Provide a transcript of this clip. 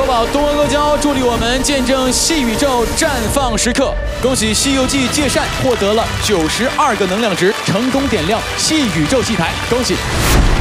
国宝东阿阿胶助力我们见证细宇宙绽放时刻。恭喜《西游记》借扇获得了92个能量值，成功点亮细宇宙戏台，恭喜！